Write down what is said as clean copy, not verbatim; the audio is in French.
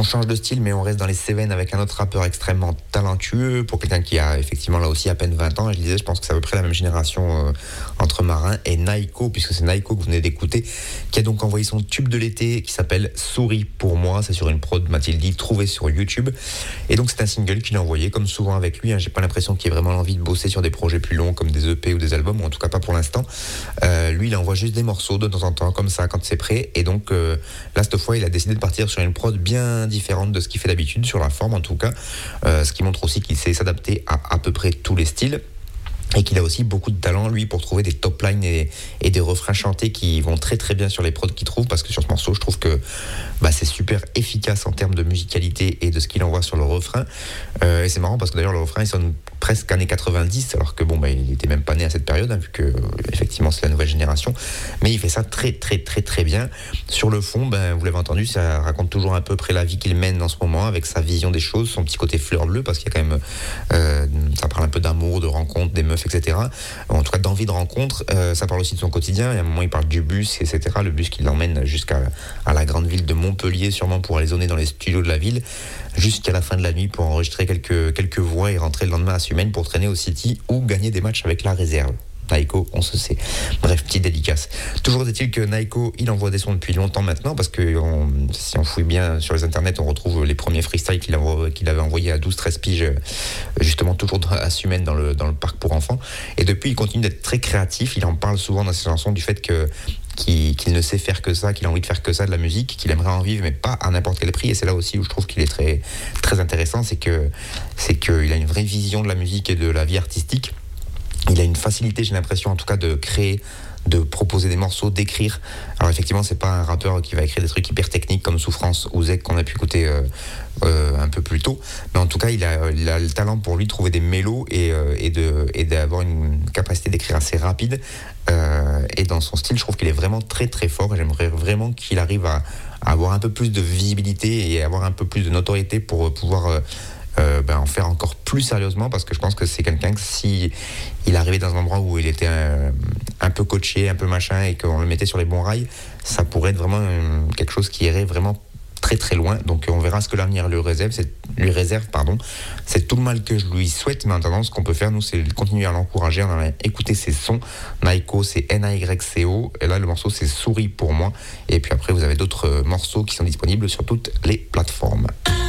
change de style, mais on reste dans les Cévennes avec un autre rappeur extrêmement talentueux, pour quelqu'un qui a effectivement là aussi à peine 20 ans. Et je disais, je pense que c'est à peu près la même génération entre Marin et Naiko, puisque c'est Naiko que vous venez d'écouter, qui a donc envoyé son tube de l'été qui s'appelle Souris pour moi. C'est sur une prod Mathilde, trouvée sur YouTube. Et donc c'est un single qu'il a envoyé, comme souvent avec lui. J'ai pas l'impression qu'il ait vraiment l'envie de bosser sur des projets plus longs comme des EP ou des albums, ou en tout cas pas pour l'instant. Lui, il envoie juste des morceaux de temps en temps, comme ça, quand c'est prêt. Et donc là, cette fois, il a décidé de partir sur une prod bien différente de ce qu'il fait d'habitude, sur la forme en tout cas, ce qui montre aussi qu'il sait s'adapter à peu près tous les styles. Et qu'il a aussi beaucoup de talent, lui, pour trouver des top lines et des refrains chantés qui vont très très bien sur les prods qu'il trouve, parce que sur ce morceau, je trouve que c'est super efficace en termes de musicalité et de ce qu'il envoie sur le refrain. Et c'est marrant parce que d'ailleurs, le refrain, il sonne presque années 90, alors que il était même pas né à cette période, vu que effectivement c'est la nouvelle génération. Mais il fait ça très très très très bien. Sur le fond, vous l'avez entendu, ça raconte toujours à peu près la vie qu'il mène en ce moment, avec sa vision des choses, son petit côté fleur bleue, parce qu'il y a quand même, ça parle un peu d'amour, de rencontres, des meufs, etc. En tout cas d'envie de rencontre. Ça parle aussi de son quotidien. Et à un moment, il parle du bus, etc. Le bus qui l'emmène jusqu'à la grande ville de Montpellier, sûrement pour aller zoner dans les studios de la ville, jusqu'à la fin de la nuit pour enregistrer quelques voix et rentrer le lendemain à Sumène pour traîner au City ou gagner des matchs avec la réserve. Naiko, on se sait. Bref, petite dédicace. Toujours est-il que Naiko, il envoie des sons depuis longtemps maintenant, parce que si on fouille bien sur les internets, on retrouve les premiers freestyles qu'il avait envoyés à 12-13 piges, justement toujours à Sumène dans le parc pour enfants. Et depuis, il continue d'être très créatif. Il en parle souvent dans ses chansons du fait qu'il ne sait faire que ça, qu'il a envie de faire que ça, de la musique, qu'il aimerait en vivre, mais pas à n'importe quel prix. Et c'est là aussi où je trouve qu'il est très, très intéressant, c'est qu'il a une vraie vision de la musique et de la vie artistique. Il a une facilité, j'ai l'impression en tout cas, de créer, de proposer des morceaux, d'écrire. Alors effectivement, c'est pas un rappeur qui va écrire des trucs hyper techniques comme Souffrance ou Zek qu'on a pu écouter un peu plus tôt, mais en tout cas, il a le talent pour lui de trouver des mélos et d'avoir une capacité d'écrire assez rapide. Et dans son style, je trouve qu'il est vraiment très très fort, et j'aimerais vraiment qu'il arrive à avoir un peu plus de visibilité et avoir un peu plus de notoriété pour pouvoir en faire encore plus sérieusement, parce que je pense que c'est quelqu'un que si il arrivait dans un endroit où il était un peu coaché, un peu machin, et qu'on le mettait sur les bons rails, ça pourrait être vraiment quelque chose qui irait vraiment très très loin. Donc on verra ce que l'avenir lui réserve. C'est tout le mal que je lui souhaite, mais en attendant, ce qu'on peut faire, nous, c'est continuer à l'encourager, en allant écouter ses sons. Naiko, c'est Nayco, et là le morceau c'est Souris pour moi, et puis après vous avez d'autres morceaux qui sont disponibles sur toutes les plateformes.